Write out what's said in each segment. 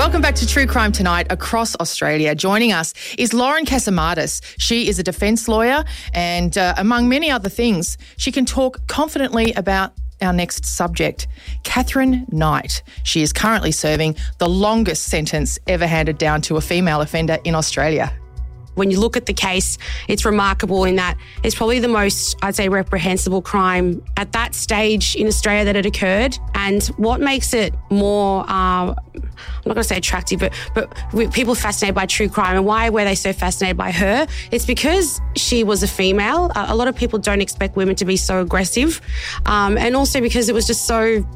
Welcome back to True Crime Tonight across Australia. Joining us is Lauren Casamadis. She is a defence lawyer and among many other things, she can talk confidently about our next subject, Kathryn Knight. She is currently serving the longest sentence ever handed down to a female offender in Australia. When you look at the case, it's remarkable in that it's probably the most, I'd say, reprehensible crime at that stage in Australia that it occurred. And what makes it more, I'm not going to say attractive, but people fascinated by true crime. And why were they so fascinated by her? It's because she was a female. A lot of people don't expect women to be so aggressive. And also because it was just so,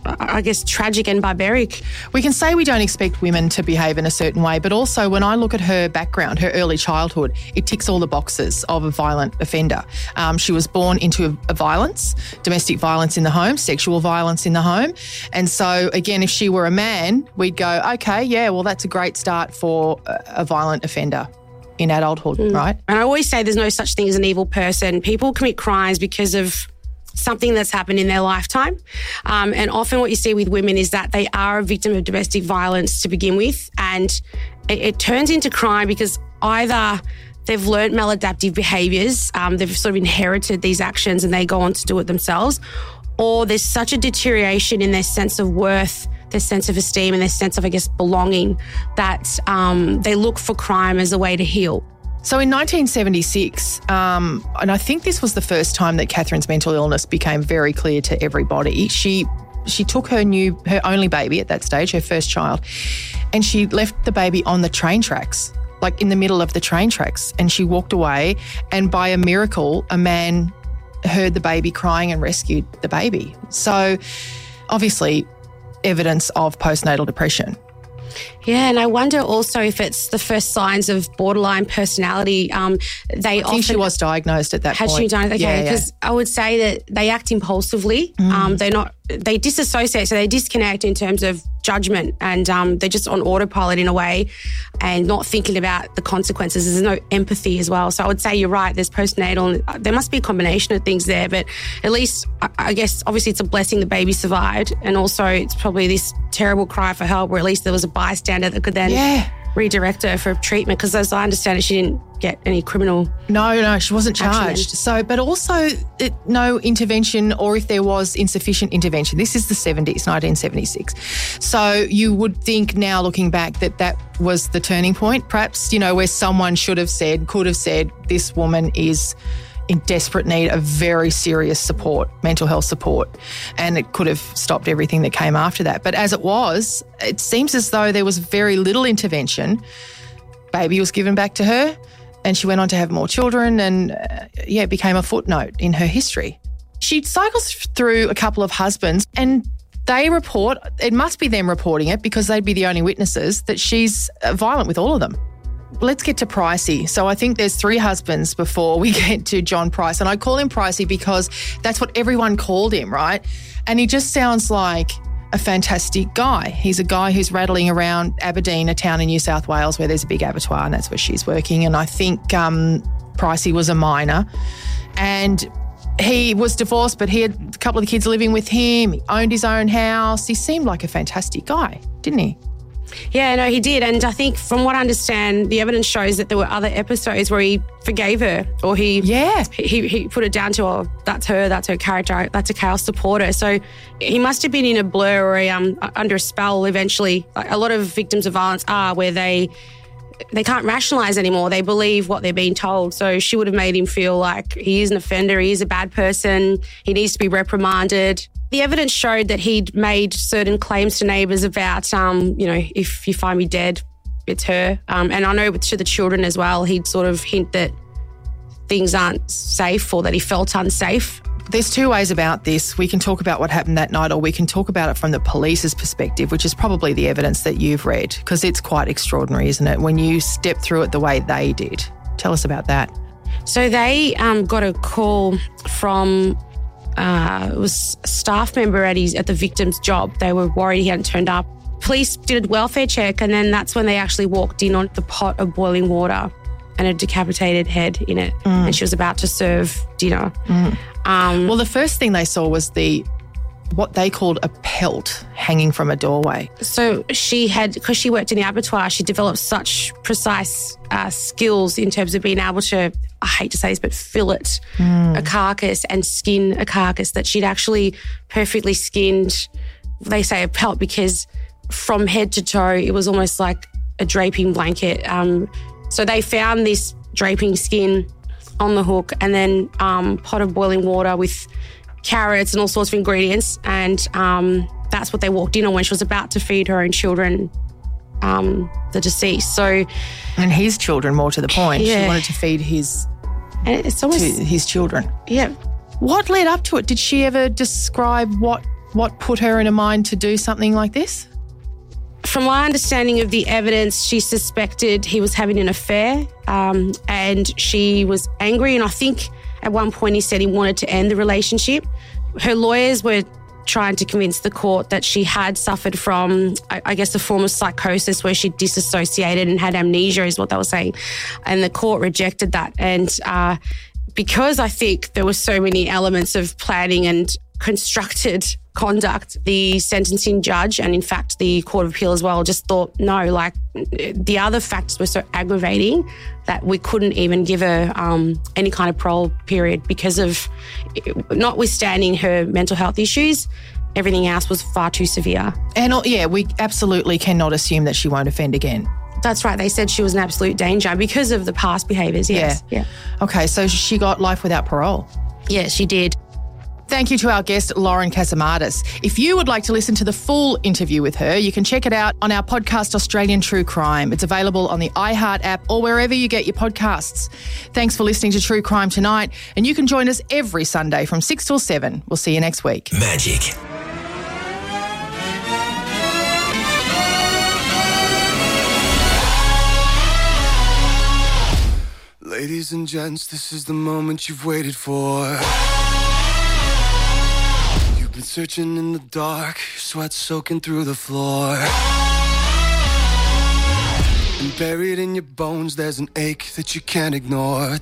I guess, tragic and barbaric. We can say we don't expect women to behave in a certain way, but also when I look at her background, her early childhood, it ticks all the boxes of a violent offender. She was born into a violence, domestic violence in the home, sexual violence in the home. And so, again, if she were a man, we'd go, okay, yeah, well, that's a great start for a violent offender in adulthood, right? And I always say there's no such thing as an evil person. People commit crimes because of something that's happened in their lifetime. And often what you see with women is that they are a victim of domestic violence to begin with. And it turns into crime because either they've learned maladaptive behaviours, they've sort of inherited these actions and they go on to do it themselves, or there's such a deterioration in their sense of worth, their sense of esteem and their sense of, I guess, belonging that they look for crime as a way to heal. So in 1976, and I think this was the first time that Kathryn's mental illness became very clear to everybody, she took her only baby at that stage, her first child, and she left the baby on the train tracks, like in the middle of the train tracks, and she walked away, and by a miracle, a man heard the baby crying and rescued the baby. So obviously evidence of postnatal depression. Yeah, and I wonder also if it's the first signs of borderline personality. I think she was diagnosed at that point. Had she diagnosed? Okay, because I would say that they act impulsively. They disassociate, so they disconnect in terms of judgment, and they're just on autopilot in a way and not thinking about the consequences. There's no empathy as well. So I would say you're right, there's postnatal, and there must be a combination of things there, but at least, I guess, obviously it's a blessing the baby survived, and also it's probably this terrible cry for help where at least there was a bystander that could then redirect her for treatment, because as I understand it, she didn't get any criminal. No, she wasn't charged. So, but also no intervention, or if there was insufficient intervention. This is the 70s, 1976. So you would think now, looking back, that was the turning point, perhaps, where someone could have said, this woman is in desperate need of very serious support, mental health support, and it could have stopped everything that came after that. But as it was, it seems as though there was very little intervention. Baby was given back to her and she went on to have more children, and it became a footnote in her history. She cycles through a couple of husbands, and they report, it must be them reporting it because they'd be the only witnesses, that she's violent with all of them. Let's get to Pricey. So I think there's 3 husbands before we get to John Price. And I call him Pricey because that's what everyone called him, right? And he just sounds like a fantastic guy. He's a guy who's rattling around Aberdeen, a town in New South Wales where there's a big abattoir, and that's where she's working. And I think Pricey was a minor. And he was divorced, but he had a couple of the kids living with him. He owned his own house. He seemed like a fantastic guy, didn't he? Yeah, no, he did. And I think from what I understand, the evidence shows that there were other episodes where he forgave her, or he put it down to, oh, that's her character, that's a chaos supporter. So he must have been in a blur or under a spell eventually. Like a lot of victims of violence are, where they can't rationalise anymore. They believe what they're being told. So she would have made him feel like he is an offender, he is a bad person, he needs to be reprimanded. The evidence showed that he'd made certain claims to neighbours about, if you find me dead, it's her. And I know to the children as well, he'd sort of hint that things aren't safe, or that he felt unsafe. There's 2 ways about this. We can talk about what happened that night, or we can talk about it from the police's perspective, which is probably the evidence that you've read, because it's quite extraordinary, isn't it, when you step through it the way they did. Tell us about that. So they got a call from... it was a staff member at the victim's job. They were worried he hadn't turned up. Police did a welfare check, and then that's when they actually walked in on the pot of boiling water and a decapitated head in it, and she was about to serve dinner. Well, the first thing they saw was the what they called a pelt hanging from a doorway. So she had, because she worked in the abattoir, she developed such precise skills in terms of being able to, I hate to say this, but fillet a carcass and skin a carcass, that she'd actually perfectly skinned, they say a pelt, because from head to toe, it was almost like a draping blanket. So they found this draping skin on the hook, and then pot of boiling water with carrots and all sorts of ingredients, and that's what they walked in on when she was about to feed her own children, the deceased. So, and his children, more to the point. Yeah. She wanted to feed his children. Yeah. What led up to it? Did she ever describe what put her in a mind to do something like this? From my understanding of the evidence, she suspected he was having an affair, and she was angry, and I think at one point he said he wanted to end the relationship. Her lawyers were trying to convince the court that she had suffered from, I guess, a form of psychosis where she disassociated and had amnesia, is what they were saying. And the court rejected that. And because I think there were so many elements of planning and constructed conduct, the sentencing judge, and in fact the Court of Appeal as well, just thought, no, like the other factors were so aggravating that we couldn't even give her any kind of parole period because of, notwithstanding her mental health issues, everything else was far too severe. And yeah, we absolutely cannot assume that she won't offend again. That's right. They said she was an absolute danger because of the past behaviours, yes. Yeah. Okay, so she got life without parole. Yeah, she did. Thank you to our guest, Lauren Casimatis. If you would like to listen to the full interview with her, you can check it out on our podcast, Australian True Crime. It's available on the iHeart app or wherever you get your podcasts. Thanks for listening to True Crime Tonight, and you can join us every Sunday from 6 till 7. We'll see you next week. Magic. Ladies and gents, this is the moment you've waited for. You've been searching in the dark, your sweat soaking through the floor. And buried in your bones, there's an ache that you can't ignore.